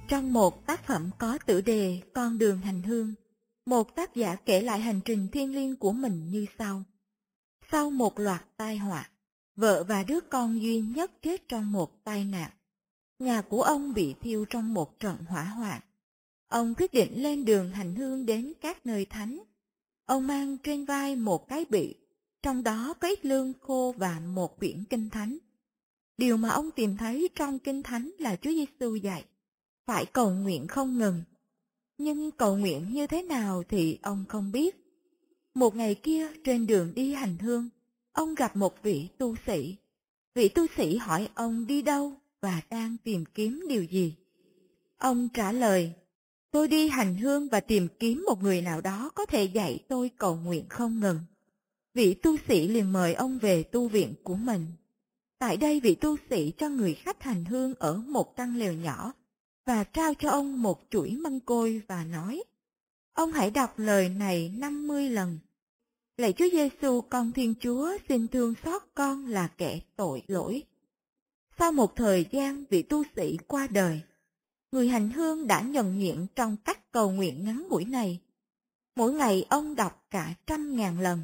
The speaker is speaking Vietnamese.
Trong một tác phẩm có tựa đề Con đường hành hương, một tác giả kể lại hành trình thiêng liêng của mình như sau. Sau một loạt tai họa, vợ và đứa con duy nhất chết trong một tai nạn. Nhà của ông bị thiêu trong một trận hỏa hoạn. Ông quyết định lên đường hành hương đến các nơi thánh. Ông mang trên vai một cái bị, trong đó có ít lương khô và một quyển kinh thánh. Điều mà ông tìm thấy trong kinh thánh là Chúa Giêsu dạy, phải cầu nguyện không ngừng. Nhưng cầu nguyện như thế nào thì ông không biết. Một ngày kia trên đường đi hành hương, ông gặp một vị tu sĩ. Vị tu sĩ hỏi ông đi đâu và đang tìm kiếm điều gì. Ông trả lời, tôi đi hành hương và tìm kiếm một người nào đó có thể dạy tôi cầu nguyện không ngừng. Vị tu sĩ liền mời ông về tu viện của mình. Tại đây vị tu sĩ cho người khách hành hương ở một căn lều nhỏ và trao cho ông một chuỗi măng côi và nói, ông hãy đọc lời này 50 lần. Lạy Chúa Giêsu, con Thiên Chúa, xin thương xót con là kẻ tội lỗi. Sau một thời gian vị tu sĩ qua đời, người hành hương đã nhuần nhuyễn trong cách cầu nguyện ngắn ngủi này. Mỗi ngày ông đọc cả 100.000 lần.